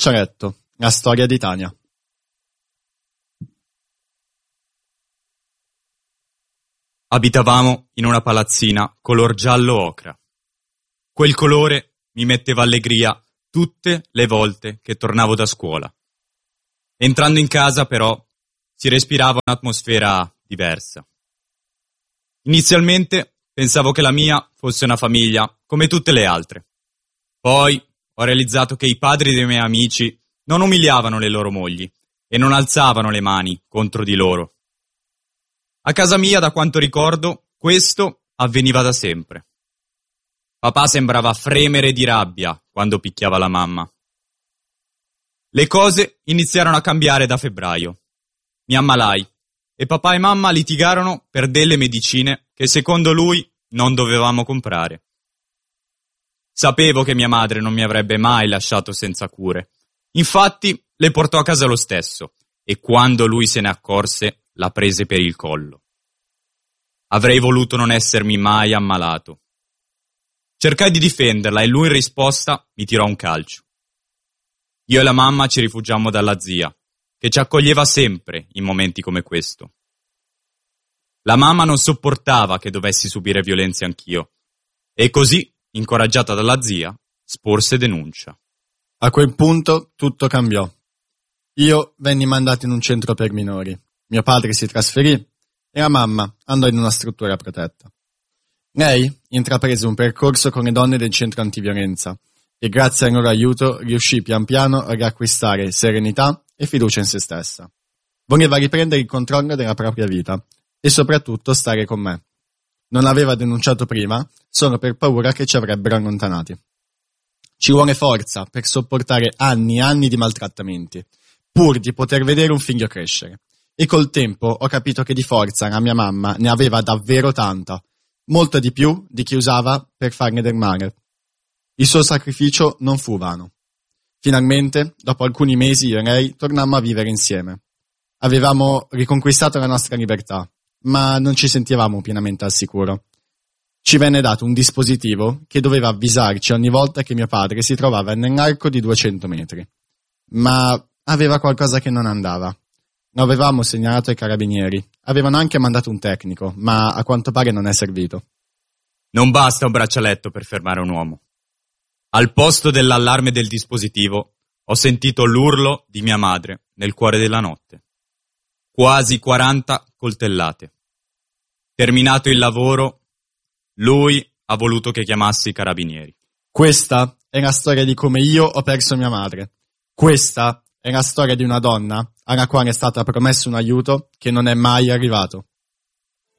Braccialetto, la storia di Tania. Abitavamo in una palazzina color giallo ocra. Quel colore mi metteva allegria tutte le volte che tornavo da scuola. Entrando in casa, però, si respirava un'atmosfera diversa. Inizialmente pensavo che la mia fosse una famiglia come tutte le altre. Poi ho realizzato che i padri dei miei amici non umiliavano le loro mogli e non alzavano le mani contro di loro. A casa mia, da quanto ricordo, questo avveniva da sempre. Papà sembrava fremere di rabbia quando picchiava la mamma. Le cose iniziarono a cambiare da febbraio. Mi ammalai e papà e mamma litigarono per delle medicine che secondo lui non dovevamo comprare. Sapevo che mia madre non mi avrebbe mai lasciato senza cure. Infatti le portò a casa lo stesso e quando lui se ne accorse la prese per il collo. Avrei voluto non essermi mai ammalato. Cercai di difenderla e lui in risposta mi tirò un calcio. Io e la mamma ci rifugiammo dalla zia, che ci accoglieva sempre in momenti come questo. La mamma non sopportava che dovessi subire violenze anch'io, e così, incoraggiata dalla zia, sporse denuncia. A quel punto tutto cambiò. Io venni mandato in un centro per minori, mio padre si trasferì e la mamma andò in una struttura protetta. Lei intraprese un percorso con le donne del centro antiviolenza e grazie al loro aiuto riuscì pian piano a riacquistare serenità e fiducia in se stessa. Voleva riprendere il controllo della propria vita e soprattutto stare con me. Non aveva denunciato prima solo per paura che ci avrebbero allontanati. Ci vuole forza per sopportare anni e anni di maltrattamenti, pur di poter vedere un figlio crescere. E col tempo ho capito che di forza la mia mamma ne aveva davvero tanta, molto di più di chi usava per farne del male. Il suo sacrificio non fu vano. Finalmente, dopo alcuni mesi, io e lei tornammo a vivere insieme. Avevamo riconquistato la nostra libertà, ma non ci sentivamo pienamente al sicuro. Ci venne dato un dispositivo che doveva avvisarci ogni volta che mio padre si trovava nell'arco di 200 metri. Ma aveva qualcosa che non andava. Lo avevamo segnalato ai carabinieri. Avevano anche mandato un tecnico, ma a quanto pare non è servito. Non basta un braccialetto per fermare un uomo. Al posto dell'allarme del dispositivo, ho sentito l'urlo di mia madre nel cuore della notte. Quasi 40 coltellate. Terminato il lavoro, lui ha voluto che chiamassi i carabinieri. Questa è la storia di come io ho perso mia madre. Questa è la storia di una donna alla quale è stato promesso un aiuto che non è mai arrivato.